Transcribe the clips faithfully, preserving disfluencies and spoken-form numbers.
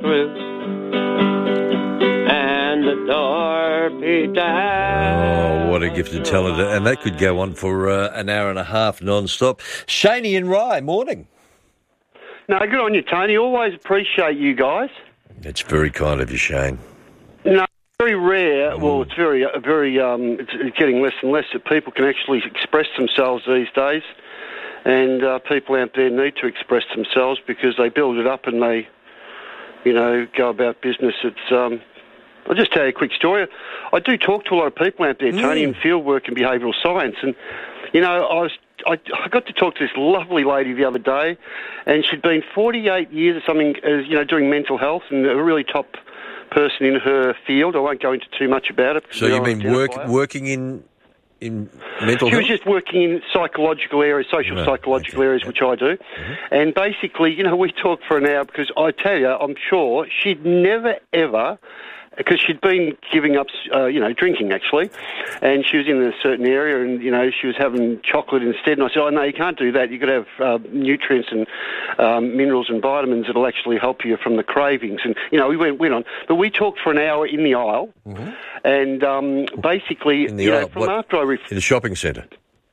and the Dorothy Dance. Oh, what a gifted talent. And that could go on for uh, an hour and a half non-stop. Shaney and Rye, morning. No, good on you, Tony. Always appreciate you guys. It's very kind of you, Shane. No, very rare. Mm. Well, it's very, uh, very. Um, it's, it's getting less and less that people can actually express themselves these days, and uh, people out there need to express themselves because they build it up and they, you know, go about business. It's. Um, I'll just tell you a quick story. I do talk to a lot of people out there, Tony, mm. in field work and behavioural science, and you know, I was. I, I got to talk to this lovely lady the other day, and she'd been forty-eight years or something, as you know, doing mental health, and a really top person in her field. I won't go into too much about it. So you've been work, working in in mental she health? She was just working in psychological areas, social right. psychological okay. areas, which I do. Mm-hmm. And basically, you know, we talked for an hour because I tell you, I'm sure she'd never, ever... Because she'd been giving up, uh, you know, drinking, actually, and she was in a certain area and, you know, she was having chocolate instead. And I said, oh, no, you can't do that. You've got to have uh, nutrients and um, minerals and vitamins that will actually help you from the cravings. And, you know, we went, went on. But we talked for an hour in the aisle, mm-hmm. and um, basically, in the you aisle, know, from what, after I... Ref- in a shopping centre?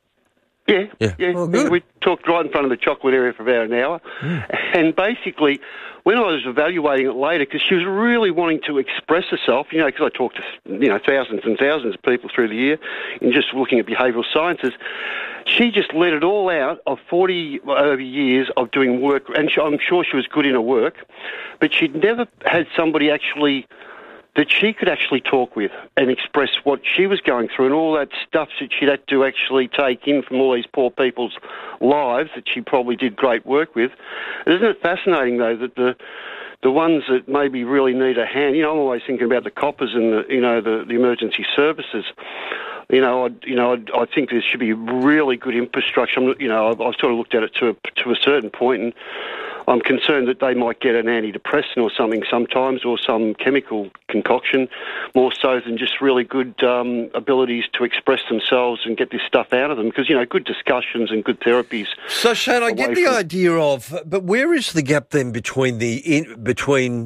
Yeah, yeah. yeah. Oh, good. We talked right in front of the chocolate area for about an hour. Mm. And basically, when I was evaluating it later, because she was really wanting to express herself, you know, because I talked to, you know, thousands and thousands of people through the year in just looking at behavioural sciences, she just let it all out of forty over years of doing work, and she, I'm sure she was good in her work, but she'd never had somebody actually... that she could actually talk with and express what she was going through and all that stuff that she'd had to actually take in from all these poor people's lives that she probably did great work with. Isn't it fascinating, though, that the the ones that maybe really need a hand, you know, I'm always thinking about the coppers and, the, you know, the, the emergency services. You know, I, you know, I, I think there should be really good infrastructure. I'm, you know, I've, I've sort of looked at it to a, to a certain point, and I'm concerned that they might get an antidepressant or something sometimes, or some chemical concoction, more so than just really good um, abilities to express themselves and get this stuff out of them. Because, you know, good discussions and good therapies. So, Shane, I get the from... idea of, but where is the gap then between the in, between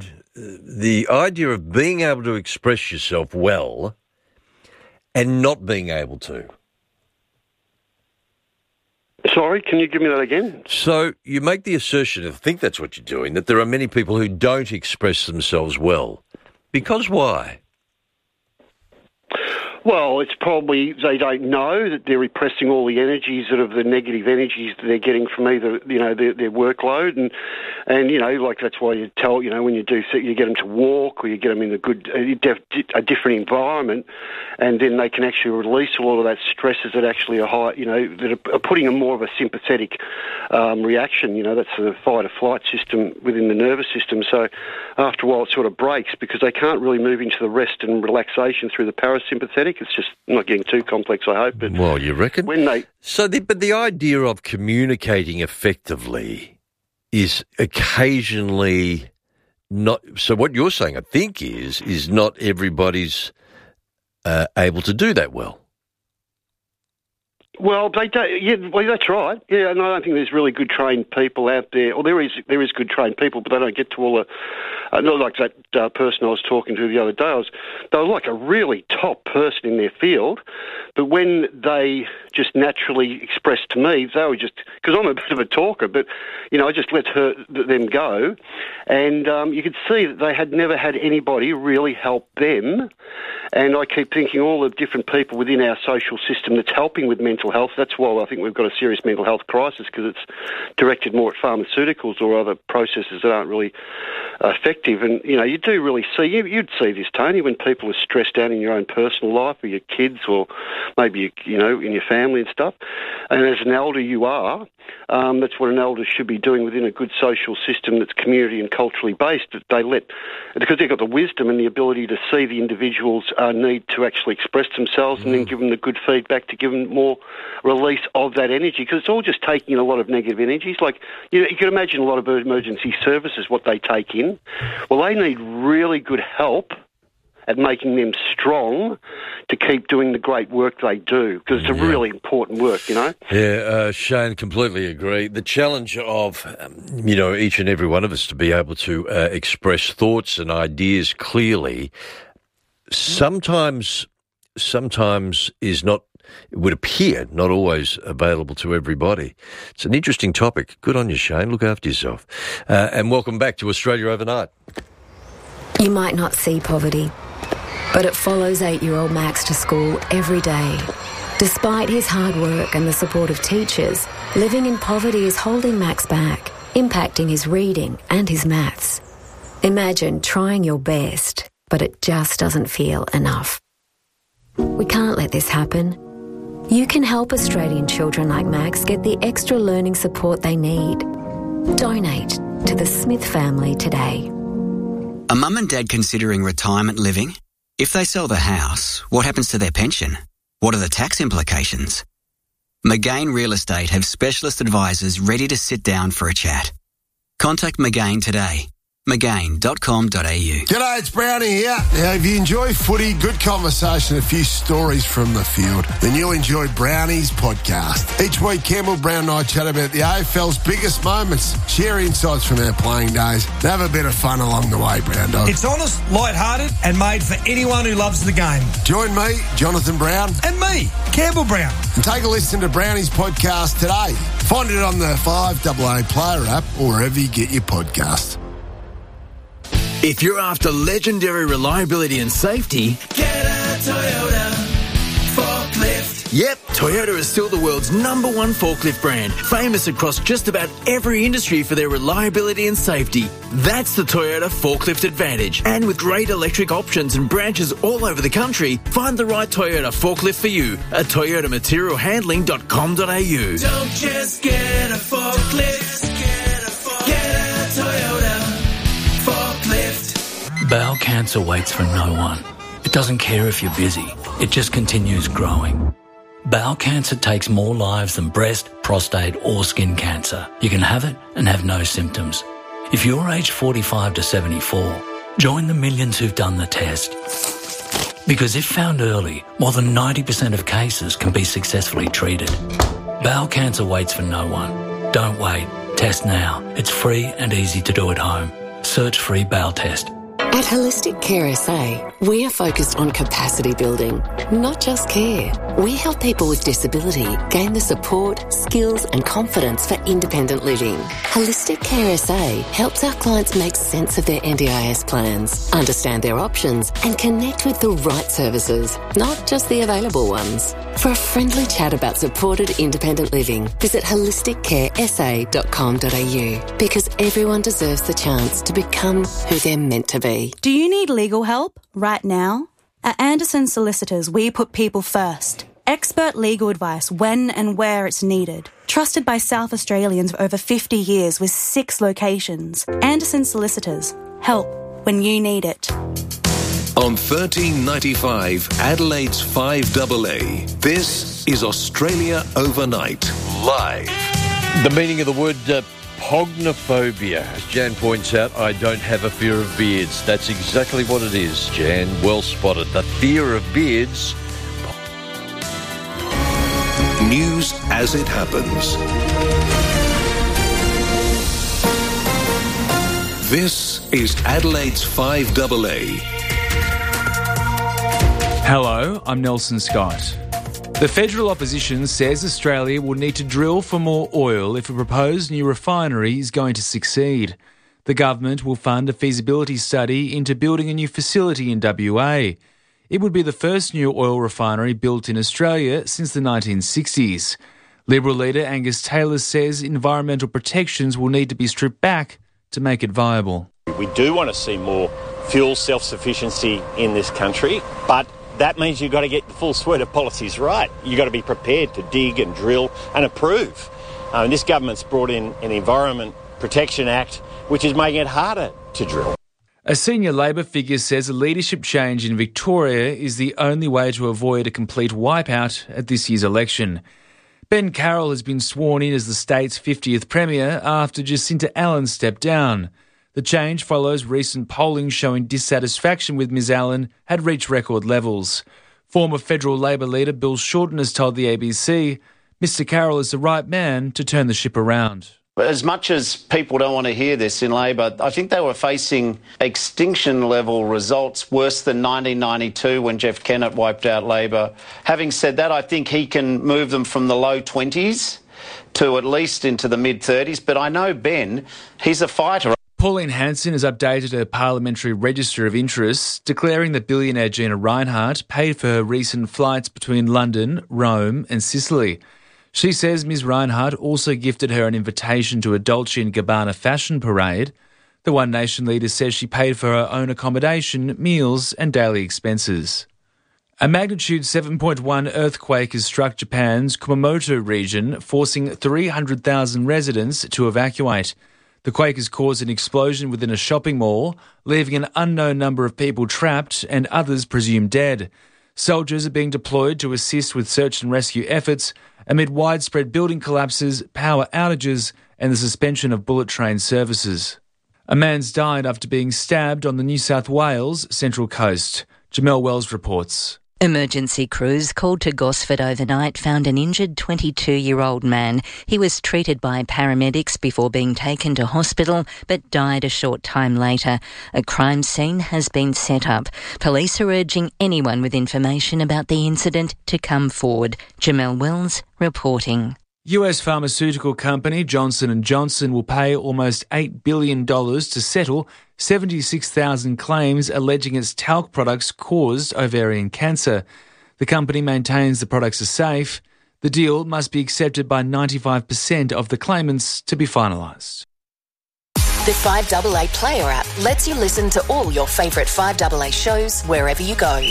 the idea of being able to express yourself well and not being able to? Sorry, can you give me that again? So you make the assertion, I think that's what you're doing, that there are many people who don't express themselves well. Because why? Well, it's probably they don't know that they're repressing all the energies that are the negative energies that they're getting from either, you know, their, their workload. And, and, you know, like that's why you tell, you know, when you do, you get them to walk or you get them in a good, a different environment, and then they can actually release all of that stresses that actually are high, you know, that are putting them more of a sympathetic um, reaction. You know, that's the fight or flight system within the nervous system. So after a while it sort of breaks because they can't really move into the rest and relaxation through the parasympathetic. It's just not getting too complex, I hope. But well, you reckon? When they so, the, but the idea of communicating effectively is occasionally not. So, what you're saying, I think, is is not everybody's uh, able to do that well. Well, they don't, yeah, well, that's right. Yeah, and I don't think there's really good trained people out there. Or there is, there is good trained people, but they don't get to all the. Uh, not like that uh, person I was talking to the other day. I was, they were like a really top person in their field, but when they just naturally expressed to me, they were just because I'm a bit of a talker, but you know, I just let her them go, and um, you could see that they had never had anybody really help them. And I keep thinking all the different people within our social system that's helping with mental health. That's why I think we've got a serious mental health crisis, because it's directed more at pharmaceuticals or other processes that aren't really effective. And, you know, you do really see, you, you'd see this, Tony, when people are stressed out in your own personal life or your kids or maybe, you know, in your family and stuff. And as an elder you are, um, that's what an elder should be doing within a good social system that's community and culturally based. That they let, because they've got the wisdom and the ability to see the individuals uh, need to actually express themselves mm. and then give them the good feedback to give them more release of that energy, because it's all just taking in a lot of negative energies. Like, you know, you can imagine a lot of emergency services, what they take in. Well, they need really good help at making them strong to keep doing the great work they do, because it's a Yeah. really important work, you know. Yeah, uh, Shane, completely agree. The challenge of, um, you know, each and every one of us to be able to uh, express thoughts and ideas clearly, sometimes, sometimes is not, it would appear, not always available to everybody. It's an interesting topic. Good on you, Shane. Look after yourself. Uh, and welcome back to Australia Overnight. You might not see poverty, but it follows eight-year-old Max to school every day. Despite his hard work and the support of teachers, living in poverty is holding Max back, impacting his reading and his maths. Imagine trying your best, but it just doesn't feel enough. We can't let this happen. You can help Australian children like Max get the extra learning support they need. Donate to the Smith family today. Are mum and dad considering retirement living? If they sell the house, what happens to their pension? What are the tax implications? McGain Real Estate have specialist advisors ready to sit down for a chat. Contact McGain today. McGain dot com dot a u. G'day, it's Brownie here. Now, if you enjoy footy, good conversation, a few stories from the field, then you'll enjoy Brownie's podcast. Each week, Campbell Brown and I chat about the A F L's biggest moments, share insights from our playing days, and have a bit of fun along the way, Brown Dog. It's honest, light-hearted, and made for anyone who loves the game. Join me, Jonathan Brown, And me, Campbell Brown. and take a listen to Brownie's podcast today. Find it on the five A A Player app or wherever you get your podcasts. If you're after legendary reliability and safety, get a Toyota forklift. Yep, Toyota is still the world's number one forklift brand, famous across just about every industry for their reliability and safety. That's the Toyota Forklift Advantage. And with great electric options and branches all over the country, find the right Toyota forklift for you at toyota material handling dot com dot a u. Don't just get a forklift, get a, forklift. Get a Toyota forklift. Bowel cancer waits for no one. It doesn't care if you're busy. It just continues growing. Bowel cancer takes more lives than breast, prostate or skin cancer. You can have it and have no symptoms. If you're aged forty-five to seventy-four, join the millions who've done the test. Because if found early, more than ninety percent of cases can be successfully treated. Bowel cancer waits for no one. Don't wait. Test now. It's free and easy to do at home. Search free bowel test. At Holistic Care S A, we are focused on capacity building, not just care. We help people with disability gain the support, skills and confidence for independent living. Holistic Care S A helps our clients make sense of their N D I S plans, understand their options and connect with the right services, not just the available ones. For a friendly chat about supported independent living, visit holistic care s a dot com dot a u, because everyone deserves the chance to become who they're meant to be. Do you need legal help right now? At Anderson Solicitors, we put people first. Expert legal advice when and where it's needed. Trusted by South Australians for over fifty years with six locations. Anderson Solicitors. Help when you need it. On thirteen ninety-five, Adelaide's five A A, this is Australia Overnight, live. The meaning of the word uh, pognophobia. As Jan points out, I don't have a fear of beards. That's exactly what it is, Jan. Well spotted. The fear of beards. News as it happens. This is Adelaide's five A A. Hello, I'm Nelson Scott. The federal opposition says Australia will need to drill for more oil if a proposed new refinery is going to succeed. The government will fund a feasibility study into building a new facility in W A. It would be the first new oil refinery built in Australia since the nineteen sixties. Liberal leader Angus Taylor says environmental protections will need to be stripped back to make it viable. We do want to see more fuel self-sufficiency in this country, but that means you've got to get the full suite of policies right. You've got to be prepared to dig and drill and approve. Um, this government's brought in an Environment Protection Act, which is making it harder to drill. A senior Labor figure says a leadership change in Victoria is the only way to avoid a complete wipeout at this year's election. Ben Carroll has been sworn in as the state's fiftieth Premier after Jacinta Allen stepped down. The change follows recent polling showing dissatisfaction with Miz Allen had reached record levels. Former federal Labor leader Bill Shorten has told the A B C Mister Carroll is the right man to turn the ship around. As much as people don't want to hear this in Labor, I think they were facing extinction-level results worse than nineteen ninety-two when Jeff Kennett wiped out Labor. Having said that, I think he can move them from the low twenties to at least into the mid-thirties. But I know Ben, he's a fighter. Pauline Hanson has updated her parliamentary register of interests, declaring that billionaire Gina Rinehart paid for her recent flights between London, Rome and Sicily. She says Miz Rinehart also gifted her an invitation to a Dolce and Gabbana fashion parade. The One Nation leader says she paid for her own accommodation, meals and daily expenses. A magnitude seven point one earthquake has struck Japan's Kumamoto region, forcing three hundred thousand residents to evacuate. The quake has caused an explosion within a shopping mall, leaving an unknown number of people trapped and others presumed dead. Soldiers are being deployed to assist with search and rescue efforts amid widespread building collapses, power outages and the suspension of bullet train services. A man's died after being stabbed on the New South Wales Central Coast. Jamel Wells reports. Emergency crews called to Gosford overnight found an injured twenty-two-year-old man. He was treated by paramedics before being taken to hospital, but died a short time later. A crime scene has been set up. Police are urging anyone with information about the incident to come forward. Jamel Wells reporting. U S pharmaceutical company Johnson and Johnson will pay almost eight billion dollars to settle seventy-six thousand claims alleging its talc products caused ovarian cancer. The company maintains the products are safe. The deal must be accepted by ninety-five percent of the claimants to be finalised. The five A A Player app lets you listen to all your favourite five A A shows wherever you go.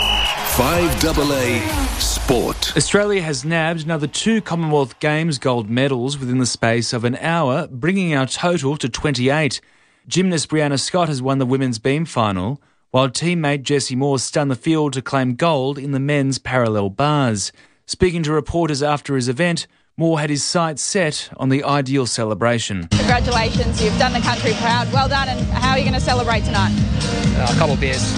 five A A Sport. Australia has nabbed another two Commonwealth Games gold medals within the space of an hour, bringing our total to twenty-eight. Gymnast Brianna Scott has won the women's beam final, while teammate Jessie Moore stunned the field to claim gold in the men's parallel bars. Speaking to reporters after his event, Moore had his sights set on the ideal celebration. Congratulations, you've done the country proud. Well done, and how are you going to celebrate tonight? Uh, a couple of beers.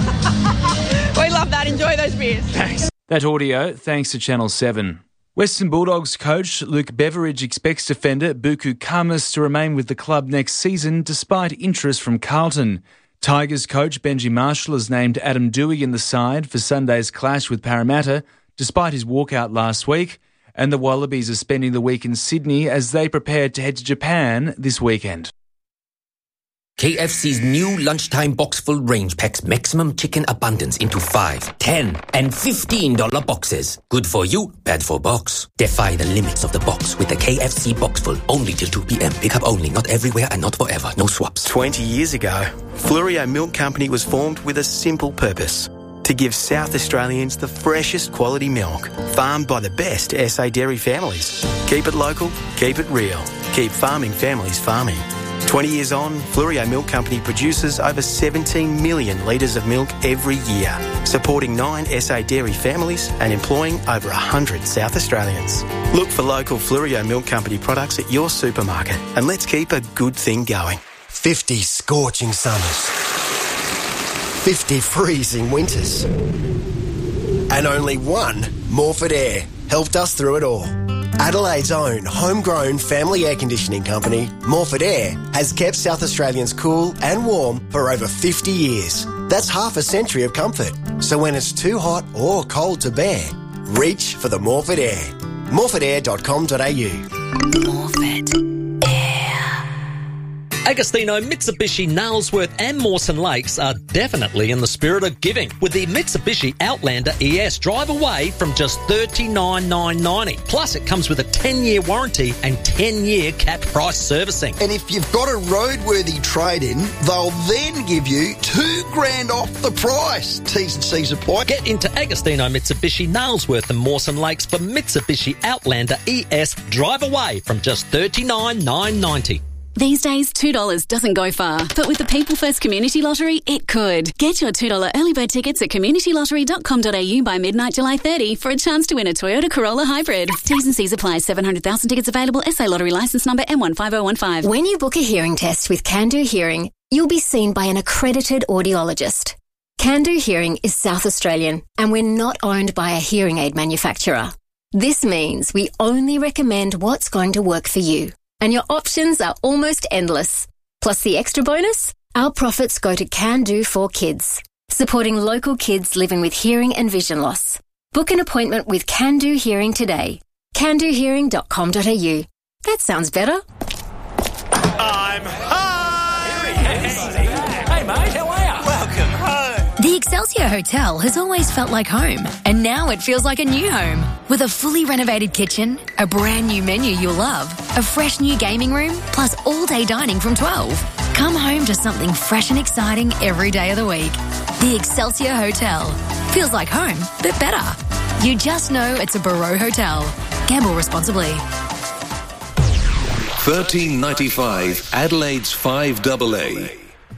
We love that. Enjoy those beers. Thanks. That audio thanks to Channel seven. Western Bulldogs coach Luke Beveridge expects defender Buku Kamas to remain with the club next season despite interest from Carlton. Tigers coach Benji Marshall has named Adam Dewey in the side for Sunday's clash with Parramatta despite his walkout last week. And the Wallabies are spending the week in Sydney as they prepare to head to Japan this weekend. K F C's new lunchtime box full range packs maximum chicken abundance into five, ten, and fifteen dollar boxes. Good for you, bad for box. Defy the limits of the box with the K F C box full. Only till two p.m. Pick up only, not everywhere and not forever. No swaps. Twenty years ago, Flurio Milk Company was formed with a simple purpose: to give South Australians the freshest quality milk, farmed by the best S A dairy families. Keep it local, keep it real. Keep farming families farming. twenty years on, Flurio Milk Company produces over seventeen million litres of milk every year, supporting nine S A dairy families and employing over one hundred South Australians. Look for local Flurio Milk Company products at your supermarket and let's keep a good thing going. fifty scorching summers. fifty freezing winters. And only one Morford Air helped us through it all. Adelaide's own homegrown family air conditioning company, Morford Air, has kept South Australians cool and warm for over fifty years. That's half a century of comfort. So when it's too hot or cold to bear, reach for the Morford Air. morford air dot com dot a u. Morford Air. Agostino, Mitsubishi, Nailsworth and Mawson Lakes are definitely in the spirit of giving with the Mitsubishi Outlander E S. Drive away from just thirty-nine thousand nine hundred ninety dollars. Plus, it comes with a ten-year warranty and ten-year capped price servicing. And if you've got a roadworthy trade-in, they'll then give you two grand off the price. T's and C's apply. Get into Agostino, Mitsubishi, Nailsworth and Mawson Lakes for Mitsubishi Outlander E S. Drive away from just thirty-nine thousand nine hundred ninety dollars. These days, two dollars doesn't go far, but with the People First Community Lottery, it could. Get your two dollar early bird tickets at community lottery dot com dot a u by midnight July thirtieth for a chance to win a Toyota Corolla Hybrid. T's and C's apply. seven hundred thousand tickets available. S A Lottery licence number M one five oh one five. When you book a hearing test with Can Do Hearing, you'll be seen by an accredited audiologist. Can Do Hearing is South Australian, and we're not owned by a hearing aid manufacturer. This means we only recommend what's going to work for you, and your options are almost endless. Plus the extra bonus, our profits go to Can Do for Kids, supporting local kids living with hearing and vision loss. Book an appointment with Can Do Hearing today. can do hearing dot com dot a u. That sounds better. I'm home! Hey mate, how are you? Welcome home! The Excelsior Hotel has always felt like home, and now it feels like a new home. With a fully renovated kitchen, a brand new menu you'll love, a fresh new gaming room, plus all-day dining from twelve. Come home to something fresh and exciting every day of the week. The Excelsior Hotel. Feels like home, but better. You just know it's a Barreau Hotel. Gamble responsibly. thirteen ninety-five Adelaide's five double A.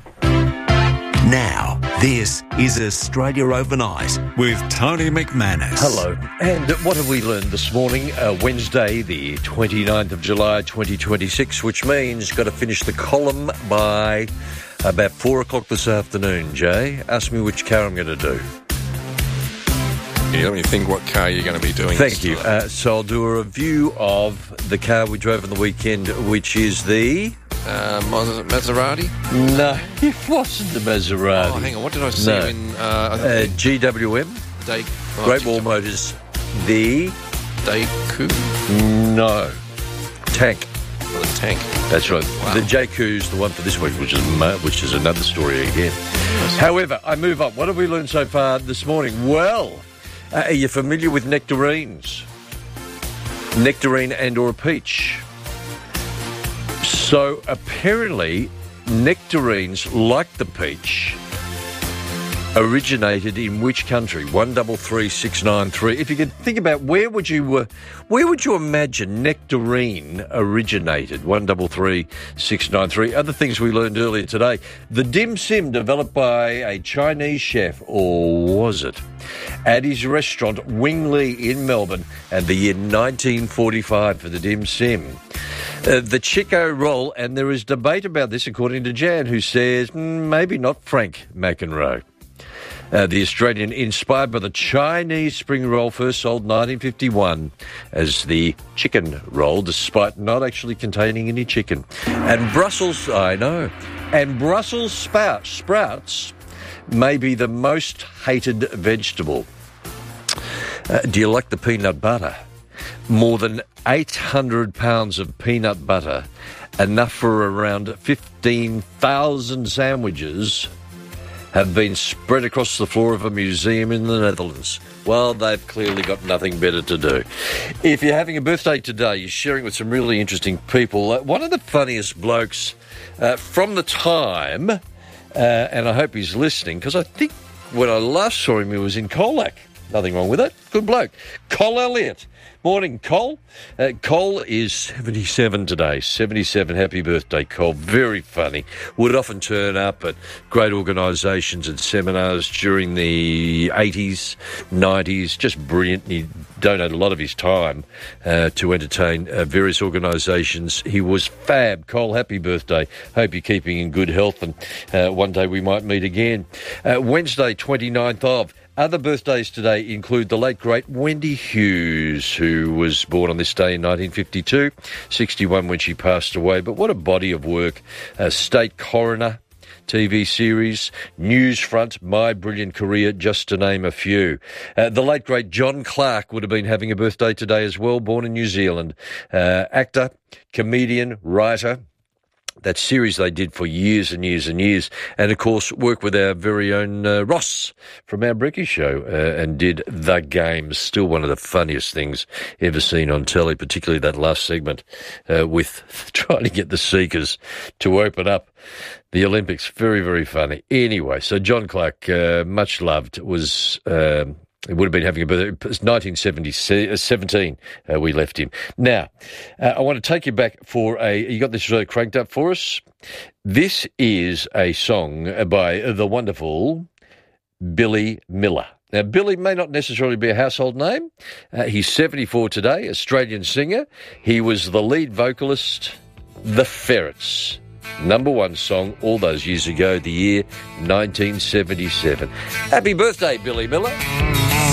Now, this is Australia Overnight with Tony McManus. Hello. And what have we learned this morning? Uh, Wednesday, the twenty-ninth of July, twenty twenty-six, which means you've got to finish the column by about four o'clock this afternoon, Jay. Ask me which car I'm going to do. Yeah, let me think what car you're going to be doing. Thank you. Uh, so I'll do a review of the car we drove on the weekend, which is the... Uh, Maserati? No, it wasn't the Maserati. Oh, hang on. What did I see no. in... Uh, uh, G W M? Day, oh, Great Wall Motors. The... Dayku? No. Tank. Oh, the Tank. That's right. Wow. The J Q's the one for this week, which is which is another story again. Yes. However, I move on. What have we learned so far this morning? Well... Uh, are you familiar with nectarines? Nectarine and or a peach. So apparently nectarines, like the peach, originated in which country? One double three six nine three. If you could think about where would you uh, where would you imagine nectarine originated? One double three six nine three. Other things we learned earlier today: the dim sim developed by a Chinese chef, or was it, at his restaurant Wingley in Melbourne, and the year nineteen forty-five for the dim sim. Uh, the Chico roll, and there is debate about this according to Jan, who says mm, maybe not Frank McEnroe. Uh, the Australian, inspired by the Chinese spring roll, first sold nineteen fifty-one as the chicken roll, despite not actually containing any chicken. And Brussels, I know, and Brussels sprouts, sprouts may be the most hated vegetable. Uh, do you like the peanut butter? More than eight hundred pounds of peanut butter, enough for around fifteen thousand sandwiches, have been spread across the floor of a museum in the Netherlands. Well, they've clearly got nothing better to do. If you're having a birthday today, you're sharing with some really interesting people. Uh, one of the funniest blokes uh, from the time, uh, and I hope he's listening, because I think when I last saw him, he was in Colac. Nothing wrong with it. Good bloke. Col Elliott. Morning, Col. Uh, Col is seventy-seven today. seventy-seven. Happy birthday, Col. Very funny. Would often turn up at great organisations and seminars during the eighties, nineties. Just brilliant. He donated a lot of his time uh, to entertain uh, various organisations. He was fab. Col, happy birthday. Hope you're keeping in good health, and uh, one day we might meet again. Uh, Wednesday, twenty-ninth of... Other birthdays today include the late, great Wendy Hughes, who was born on this day in nineteen fifty-two, sixty-one when she passed away. But what a body of work. Uh, State Coroner T V series, Newsfront, My Brilliant Career, just to name a few. Uh, the late, great John Clark would have been having a birthday today as well, born in New Zealand. Uh, actor, comedian, writer. That series they did for years and years and years. And, of course, worked with our very own uh, Ross from our Brekkie show uh, and did The Games. Still one of the funniest things ever seen on telly, particularly that last segment uh, with trying to get the Seekers to open up the Olympics. Very, very funny. Anyway, so John Clark, uh, much loved, was... Um, It would have been having a birthday. It was nineteen seventeen uh, we left him. Now, uh, I want to take you back for a... You got this uh, cranked up for us? This is a song by the wonderful Billy Miller. Now, Billy may not necessarily be a household name. Uh, he's seventy-four today, Australian singer. He was the lead vocalist, The Ferrets. number one song all those years ago, the year nineteen seventy-seven. Happy birthday, Billy Miller.